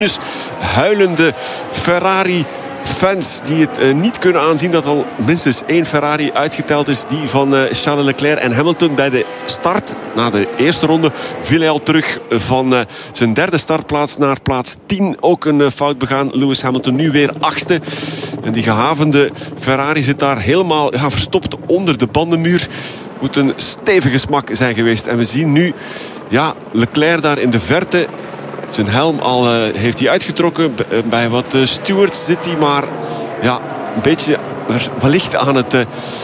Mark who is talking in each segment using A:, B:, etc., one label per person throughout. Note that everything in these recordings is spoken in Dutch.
A: Dus huilende Ferrari-fans die het niet kunnen aanzien dat al minstens 1 Ferrari uitgeteld is. Die van Charles Leclerc en Hamilton. Bij de start, na de eerste ronde, viel hij al terug van zijn derde startplaats naar plaats 10. Ook een fout begaan. Lewis Hamilton nu weer 8e. En die gehavende Ferrari zit daar helemaal verstopt onder de bandenmuur. Moet een stevige smak zijn geweest. En we zien nu Leclerc daar in de verte. Zijn helm al heeft hij uitgetrokken. Bij wat stewards zit hij, maar een beetje wellicht aan het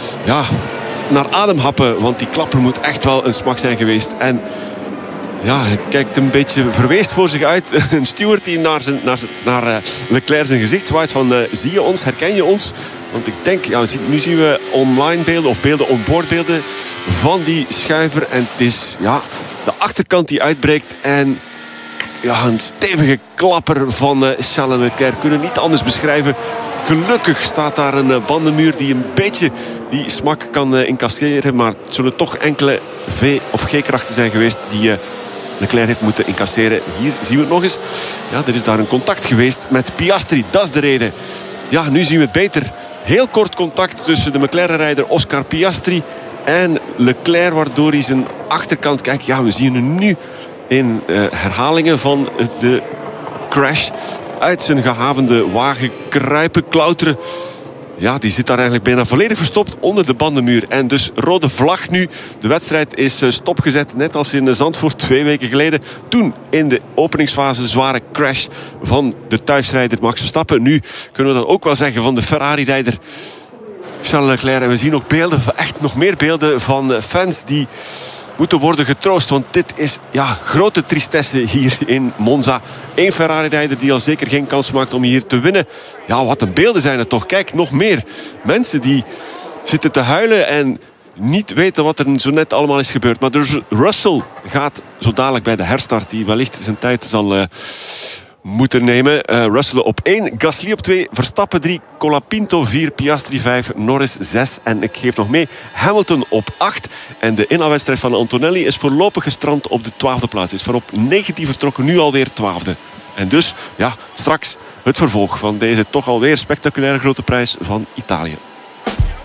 A: naar adem happen. Want die klapper moet echt wel een smak zijn geweest. En hij kijkt een beetje verweest voor zich uit. Een steward die naar Leclerc zijn gezicht zwaait van zie je ons, herken je ons? Want ik denk, nu zien we online beelden of beelden onboardbeelden van die schuiver. En het is de achterkant die uitbreekt. En een stevige klapper van Charles Leclerc. Kunnen niet anders beschrijven. Gelukkig staat daar een bandenmuur die een beetje die smak kan incasseren. Maar het zullen toch enkele V- of G-krachten zijn geweest die Leclerc heeft moeten incasseren. Hier zien we het nog eens. Er is daar een contact geweest met Piastri. Dat is de reden. Nu zien we het beter. Heel kort contact tussen de McLaren-rijder Oscar Piastri en Leclerc. Waardoor hij zijn achterkant... Kijk, we zien hem nu in herhalingen van de crash uit zijn gehavende wagen kruipen, klauteren. Die zit daar eigenlijk bijna volledig verstopt onder de bandenmuur. En dus rode vlag nu. De wedstrijd is stopgezet, net als in Zandvoort 2 weken geleden. Toen in de openingsfase zware crash van de thuisrijder Max Verstappen. Nu kunnen we dat ook wel zeggen van de Ferrari-rijder Charles Leclerc. En we zien ook beelden, echt nog meer beelden van fans die moeten worden getroost. Want dit is grote tristesse hier in Monza. 1 Ferrari-rijder die al zeker geen kans maakt om hier te winnen. Wat een beelden zijn het toch. Kijk, nog meer mensen die zitten te huilen en niet weten wat er zo net allemaal is gebeurd. Maar dus Russell gaat zo dadelijk bij de herstart, die wellicht zijn tijd zal moeten nemen. Russell op 1, Gasly op 2, Verstappen 3, Colapinto 4, Piastri 5, Norris 6. En ik geef nog mee, Hamilton op 8. En de inhaalwedstrijd van Antonelli is voorlopig gestrand op de 12e plaats. Is voorop negatief vertrokken, nu alweer 12e. En dus, straks het vervolg van deze toch alweer spectaculaire grote prijs van Italië.